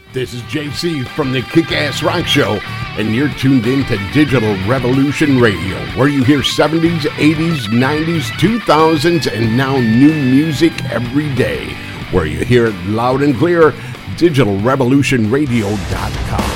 This is JC from the Kick-Ass Rock Show, and you're tuned in to Digital Revolution Radio, where you hear 70s, 80s, 90s, 2000s, and now new music every day. Where you hear it loud and clear, digitalrevolutionradio.com.